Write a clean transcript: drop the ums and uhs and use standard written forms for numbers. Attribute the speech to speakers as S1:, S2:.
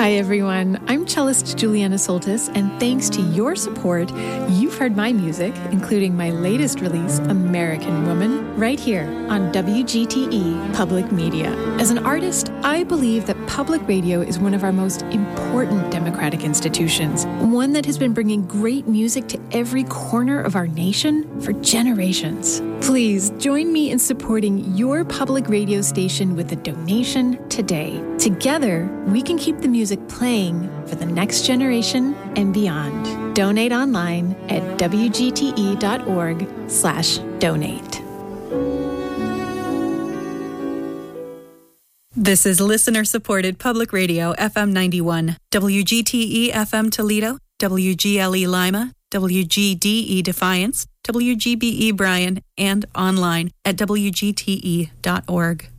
S1: Hi, everyone. I'm cellist Juliana Soltis, and thanks to your support, you've heard my music, including my latest release, American Woman, right here on WGTE Public Media. As an artist, I believe that public radio is one of our most important democratic institutions, one that has been bringing great music to every corner of our nation for generations. Please join me in supporting your public radio station with a donation today. Together, we can keep the music playing for the next generation and beyond. Donate online at wgte.org/donate.
S2: This is listener-supported public radio, FM 91, WGTE FM Toledo, WGLE Lima, WGDE Defiance, WGBE Bryan, and online at WGTE.org.